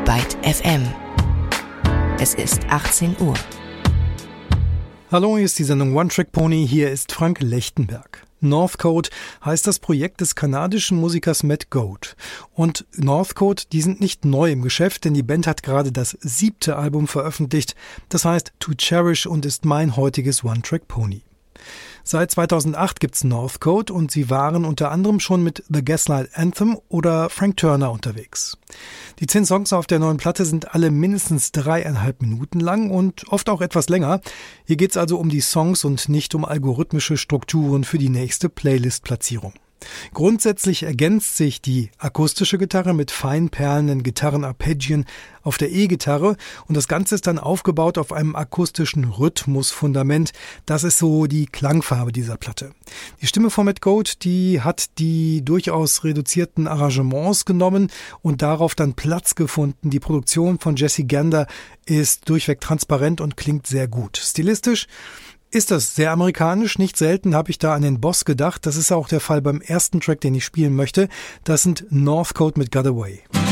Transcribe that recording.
Byte FM. Es ist 18 Uhr. Hallo, hier ist die Sendung One Track Pony, hier ist Frank Lechtenberg. Northcote heißt das Projekt des kanadischen Musikers Matt Goad. Und Northcote, die sind nicht neu im Geschäft, denn die Band hat gerade das 7. Album veröffentlicht, das heißt To Cherish und ist mein heutiges One Track Pony. Seit 2008 gibt's Northcote und sie waren unter anderem schon mit The Gaslight Anthem oder Frank Turner unterwegs. Die 10 Songs auf der neuen Platte sind alle mindestens 3,5 Minuten lang und oft auch etwas länger. Hier geht's also um die Songs und nicht um algorithmische Strukturen für die nächste Playlist-Platzierung. Grundsätzlich ergänzt sich die akustische Gitarre mit fein perlenden Gitarrenarpeggien auf der E-Gitarre und das Ganze ist dann aufgebaut auf einem akustischen Rhythmusfundament. Das ist so die Klangfarbe dieser Platte. Die Stimme von Matt Goad, die hat die durchaus reduzierten Arrangements genommen und darauf dann Platz gefunden. Die Produktion von Jesse Gander ist durchweg transparent und klingt sehr gut. Stilistisch ist das sehr amerikanisch. Nicht selten habe ich da an den Boss gedacht. Das ist auch der Fall beim ersten Track, den ich spielen möchte. Das sind Northcote mit Got Away.